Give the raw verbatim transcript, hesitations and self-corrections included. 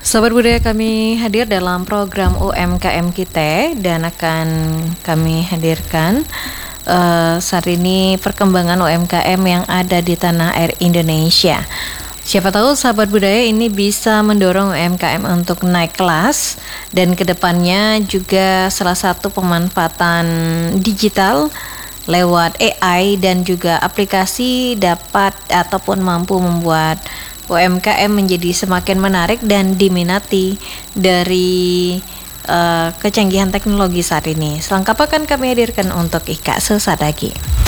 Sahabat budaya, kami hadir dalam program U M K M kita dan akan kami hadirkan uh, saat ini perkembangan U M K M yang ada di tanah air Indonesia. Siapa tahu sahabat budaya ini bisa mendorong U M K M untuk naik kelas, dan kedepannya juga salah satu pemanfaatan digital lewat A I dan juga aplikasi dapat ataupun mampu membuat U M K M menjadi semakin menarik dan diminati dari uh, kecanggihan teknologi saat ini. Selengkapnya akan kami hadirkan untuk Ika sesaat lagi.